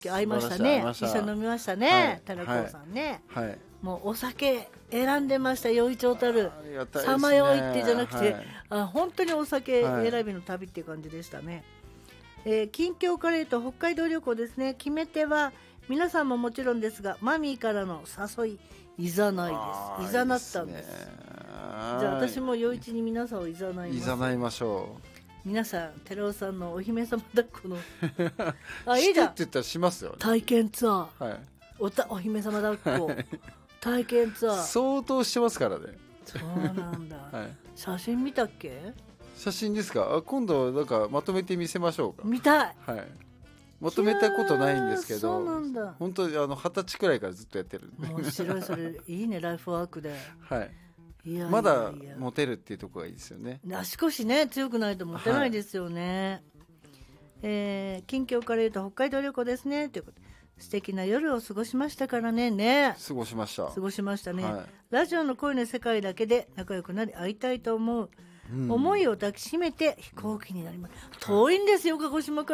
会いましたね。 素晴らしい一緒に飲みましたね。タラコさんね。もうお酒選んでました。良いちょうたる。さまよいってじゃなくて、本当にお酒選びの旅っていう感じでしたね。近況カレーと北海道旅行ですね。決め手は皆さんももちろんですが、マミーからの誘い、いざないです。いざなったんです。じゃあ私も陽一に皆さんをいざないます。 いざないましょう。 皆さん、寺尾さんのお姫様抱っこのいいじゃんって言ったらしますよね。 体験ツアー、お姫様抱っこ体験ツアー相当してますからね。 そうなんだ、写真見たっけ？ 写真ですか？今度なんかまとめて見せましょうか。 見たい。 まとめたことないんですけど、 そうなんだ。 本当に20歳くらいからずっとやってる。 面白い。それいいね、ライフワークで。 まだモテるっていうところがいいですよね。 足腰ね、強くないとモテないですよね。近況から言うと北海道旅行ですねということで、素敵な夜を過ごしましたからね。 過ごしましたね、ラジオの声の世界だけで仲良くなり会いたいと思う、思いを抱きしめて飛行機になります。遠いんですよ、鹿児島から。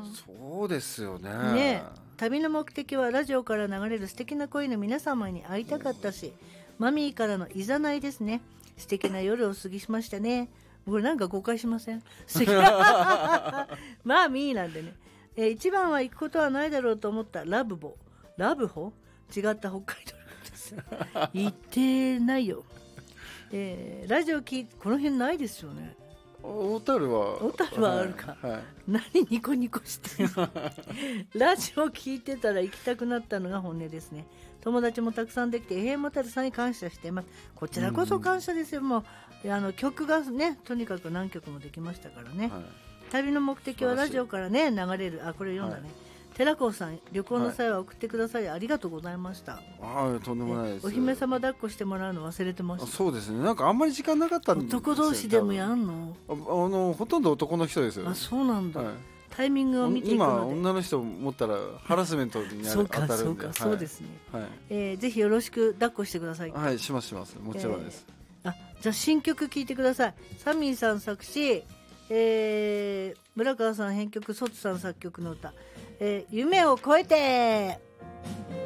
そうですよね。 旅の目的はラジオから流れる素敵な声の皆様に会いたかったし、マミーからのいざないですね。素敵な夜を過ぎしましたね。これなんか誤解しません？マミーなんでね。一番は行くことはないだろうと思ったラブホ違った北海道です行ってないよ。ラジオ聞いてこの辺ないですよね。 小樽はあるか、何ニコニコしてるラジオ聞いてたら行きたくなったのが本音ですね。友達もたくさんできて永遠もたるさんに感謝しています。こちらこそ感謝ですよ。もう曲がね、とにかく何曲もできましたからね。旅の目的はラジオからね流れる、これ読んだね、寺子さん、旅行の際は送ってくださりありがとうございました。 とんでもないです。 お姫様抱っこしてもらうの忘れてました。 そうですね、なんかあんまり時間なかったんですよ。 男同士でもやんの？ ほとんど男の人ですよ。 そうなんだ、タイミングを見ていくので。 今女の人持ったらハラスメントに当たるんで。 そうですね、ぜひよろしく抱っこしてください。 しますもちろんです。 じゃあ新曲聴いてください。サミーさん作詞、村川さん編曲、ソツさん作曲の歌、夢を超えて。